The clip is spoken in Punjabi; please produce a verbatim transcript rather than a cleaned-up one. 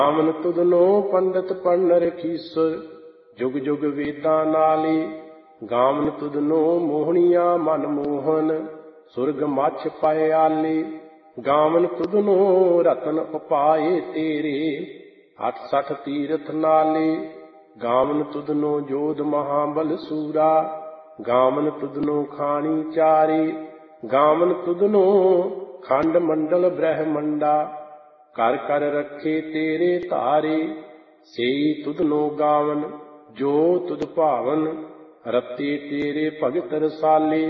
ਗਾਵਨ ਤੁਧਨੋ ਪੰਡਤ ਪੜਨ ਰਖੀਸੁਰ, ਜੁਗ ਜੁਗ ਵੇਦਾਂ ਨਾਲੇ। ਗਾਵਨ ਤੁਧਨੋ ਮੋਹਣੀਆਂ ਮਨ ਮੋਹਨ, ਸੁਰਗ ਮੱਛ ਪਾਏ ਆਲੇ। ਗਾਵਨ ਤੁਧਨੋ ਰਤਨ ਉਪਾਏ ਤੇਰੇ, ਅਠ ਸਠ ਤੀਰਥ ਨਾਲੇ। ਗਾਵਨ ਤੁਧਨੋ ਜੋਧ ਮਹਾਬਲ ਸੂਰਾ, ਗਾਵਨ ਤੁਧਨੋ ਖਾਣੀ ਚਾਰੇ। ਗਾਵਨ ਤੁਧਨੋ ਖੰਡ ਮੰਡਲ ਬ੍ਰਹਮੰਡਾ, ਕਰ ਕਰ ਰੱਖੇ ਤੇਰੇ ਧਾਰੇ। ਸੇਈ ਤੁਧਨੋ ਗਾਵਨ ਜੋ ਤੁਧ ਭਾਵਨ, ਰਤੇ ਤੇਰੇ ਭਗਤ ਰਸਾਲੇ।